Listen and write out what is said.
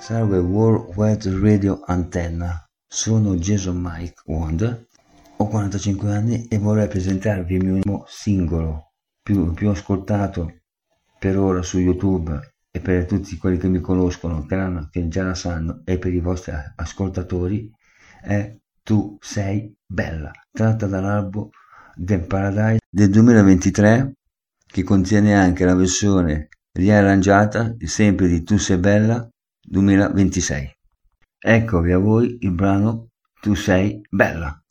Salve World Wide Radio Antenna, sono Jason Mike Wonder, ho 45 anni e vorrei presentarvi il mio nuovo singolo più ascoltato per ora su YouTube e per tutti quelli che mi conoscono, che già la sanno, e per i vostri ascoltatori è Tu sei bella, tratta dall'album The Paradise del 2023, che contiene anche la versione riarrangiata sempre di Tu sei bella 2026. Eccovi a voi il brano Tu sei bella.